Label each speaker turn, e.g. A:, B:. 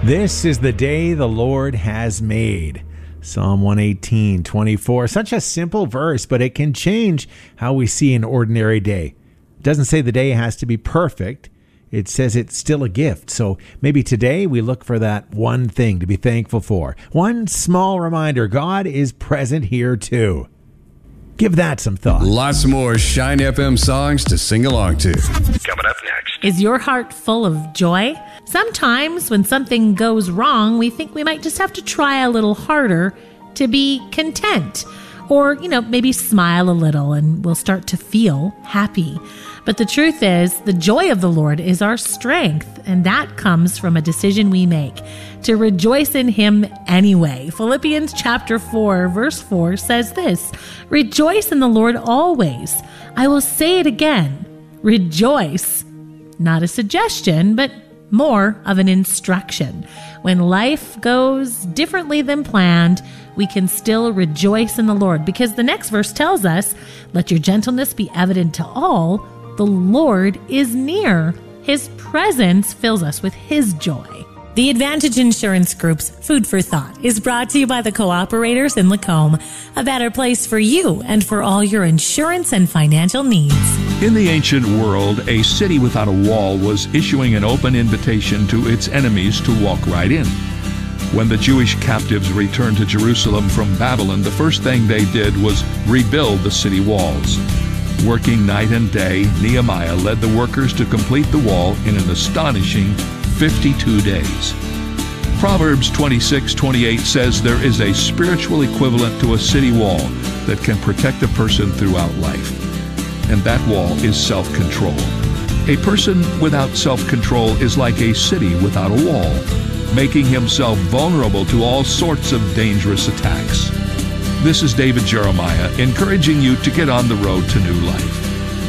A: This is the day the Lord has made. Psalm 118:24. Such a simple verse, but it can change how we see an ordinary day. It doesn't say the day has to be perfect. It says it's still a gift. So maybe today we look for that one thing to be thankful for. One small reminder, God is present here too. Give that some thought.
B: Lots more Shine FM songs to sing along to.
C: Coming up next.
D: Is your heart full of joy? Sometimes when something goes wrong, we think we might just have to try a little harder to be content. Or, maybe smile a little and we'll start to feel happy. But the truth is, the joy of the Lord is our strength, and that comes from a decision we make to rejoice in Him anyway. Philippians chapter 4, verse 4 says this, "Rejoice in the Lord always. I will say it again, rejoice." Not a suggestion, but more of an instruction. When life goes differently than planned, we can still rejoice in the Lord, because the next verse tells us, "Let your gentleness be evident to all. The Lord is near." His presence fills us with His joy. The Advantage Insurance Group's Food for Thought is brought to you by the Cooperators in Lacombe, a better place for you and for all your insurance and financial needs.
E: In the ancient world, a city without a wall was issuing an open invitation to its enemies to walk right in. When the Jewish captives returned to Jerusalem from Babylon, the first thing they did was rebuild the city walls. Working night and day, Nehemiah led the workers to complete the wall in an astonishing 52 days. Proverbs 26:28 says there is a spiritual equivalent to a city wall that can protect a person throughout life. And that wall is self-control. A person without self-control is like a city without a wall, making himself vulnerable to all sorts of dangerous attacks. This is David Jeremiah encouraging you to get on the road to new life.